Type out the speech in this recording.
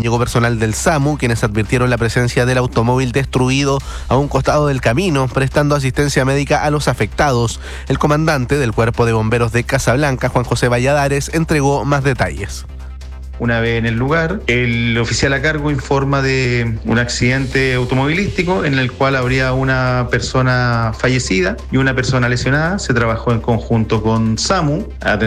llegó personal del SAMU, quienes advirtieron la presencia del automóvil destruido a un costado del camino, prestando asistencia médica a los afectados. El comandante del Cuerpo de Bomberos de Casablanca, Juan José Valladares, entregó más detalles. Una vez en el lugar, el oficial a cargo informa de un accidente automovilístico en el cual habría una persona fallecida y una persona lesionada. Se trabajó en conjunto con SAMU,